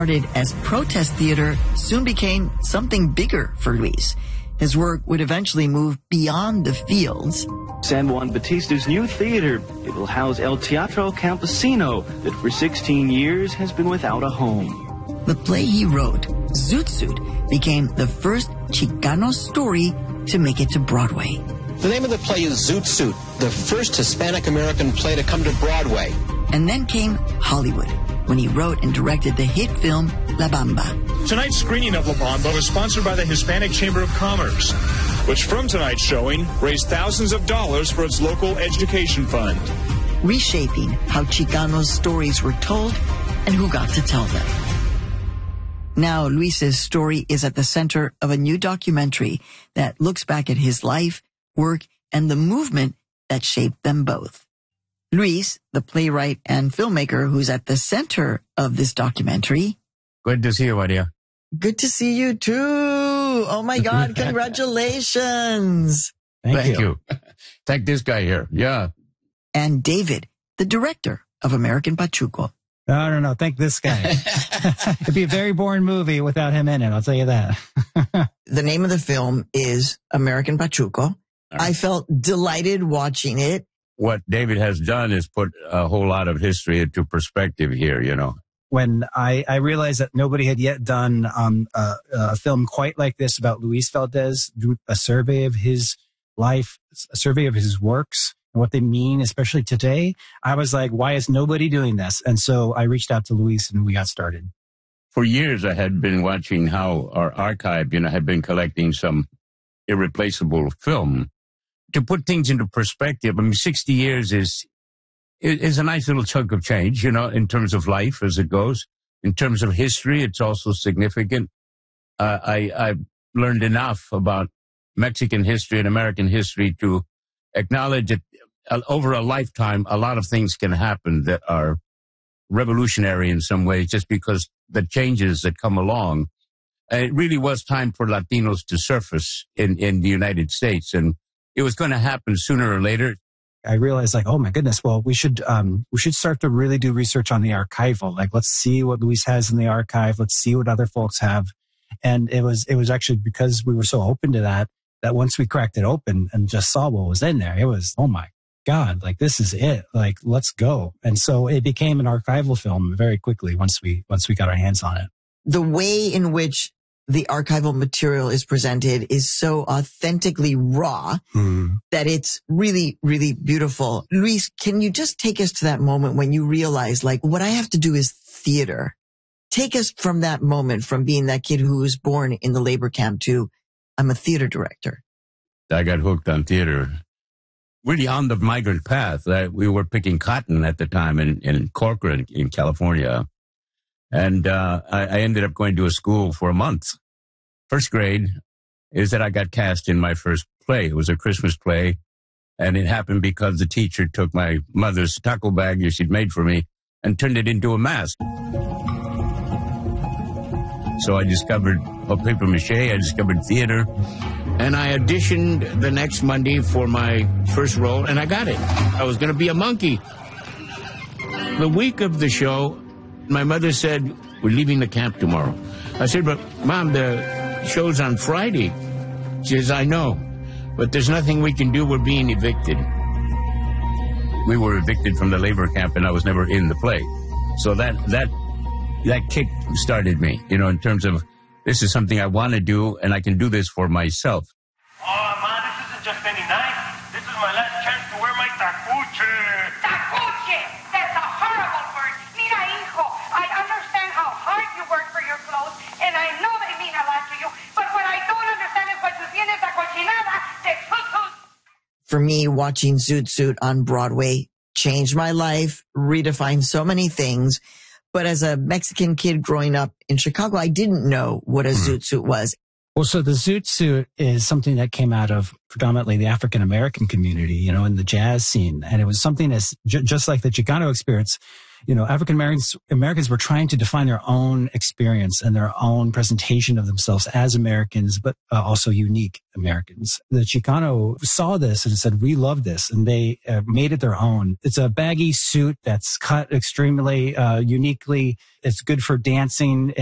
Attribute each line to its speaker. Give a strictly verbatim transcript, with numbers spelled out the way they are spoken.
Speaker 1: Started as protest theater, soon became something bigger for Luis. His work would eventually move beyond the fields.
Speaker 2: San Juan Batista's new theater. It will house El Teatro Campesino, that for sixteen years has been without a home.
Speaker 1: The play he wrote, Zoot Suit, became the first Chicano story to make it to Broadway.
Speaker 3: The name of the play is Zoot Suit, the first Hispanic-American play to come to Broadway.
Speaker 1: And then came Hollywood, when he wrote and directed the hit film La Bamba.
Speaker 4: Tonight's screening of La Bamba was sponsored by the Hispanic Chamber of Commerce, which from tonight's showing raised thousands of dollars for its local education fund.
Speaker 1: Reshaping how Chicanos' stories were told and who got to tell them. Now, Luis's story is at the center of a new documentary that looks back at his life, work, and the movement that shaped them both. Luis, the playwright and filmmaker who's at the center of this documentary.
Speaker 5: Good to see you, Maria.
Speaker 1: Good to see you too. Oh my God, congratulations.
Speaker 5: Thank, Thank you. you. Take this guy here. Yeah.
Speaker 1: And David, the director of American Pachuco.
Speaker 6: No, no, no. Thank this guy. It'd be a very boring movie without him in it. I'll tell you that.
Speaker 1: The name of the film is American Pachuco. Right. I felt delighted watching it.
Speaker 5: What David has done is put a whole lot of history into perspective here, you know.
Speaker 6: When I, I realized that nobody had yet done um, a, a film quite like this about Luis Valdez, a survey of his life, a survey of his works, and what they mean, especially today, I was like, why is nobody doing this? And so I reached out to Luis and we got started.
Speaker 5: For years, I had been watching how our archive, you know, had been collecting some irreplaceable film. To put things into perspective, I mean, sixty years is is a nice little chunk of change, you know, in terms of life as it goes. In terms of history, it's also significant. Uh, I, I've learned enough about Mexican history and American history to acknowledge that uh, over a lifetime, a lot of things can happen that are revolutionary in some ways just because the changes that come along. And it really was time for Latinos to surface in, in the United States, and it was going to happen sooner or later.
Speaker 6: I realized, like, oh my goodness, well, we should um, we should start to really do research on the archival. Like, let's see what Luis has in the archive. Let's see what other folks have. And it was it was actually because we were so open to that, that once we cracked it open and just saw what was in there, it was, oh my God, like, this is it. Like, let's go. And so it became an archival film very quickly once we once we got our hands on it.
Speaker 1: The way in which the archival material is presented is so authentically raw mm. that it's really, really beautiful. Luis, can you just take us to that moment when you realize, like, what I have to do is theater? Take us from that moment, from being that kid who was born in the labor camp to, I'm a theater director.
Speaker 5: I got hooked on theater. Really on the migrant path. Uh, we were picking cotton at the time in, in Corcoran, in California. And uh, I, I ended up going to a school for a month. First grade is that I got cast in my first play. It was a Christmas play, and it happened because the teacher took my mother's taco bag that she'd made for me and turned it into a mask. So I discovered oh, paper mache, I discovered theater, and I auditioned the next Monday for my first role, and I got it. I was going to be a monkey. The week of the show, my mother said, we're leaving the camp tomorrow. I said, but Mom, the show's on Friday. She says, I know, but there's nothing we can do. We're being evicted. We were evicted from the labor camp, and I was never in the play. So that that that kick started me, you know, in terms of this is something I want to do, and I can do this for myself.
Speaker 7: Oh, Ma, this isn't just any night. This is my last chance to wear my tacuche.
Speaker 8: Tacuche! That's a horrible word. Mira, hijo, I understand how hard you work for your clothes, and I know they mean a lot to you, but what I don't understand is what you tienes la cochinada de Zoot.
Speaker 1: For me, watching Zoot Suit on Broadway changed my life, redefined so many things. But as a Mexican kid growing up in Chicago, I didn't know what a Zoot Suit was.
Speaker 6: Well, so the Zoot Suit is something that came out of predominantly the African-American community, you know, in the jazz scene. And it was something that's j- just like the Chicano experience. you know, African Americans, Americans were trying to define their own experience and their own presentation of themselves as Americans, but uh, also unique Americans. The Chicano saw this and said, we love this. And they uh, made it their own. It's a baggy suit that's cut extremely uh, uniquely. It's good for dancing.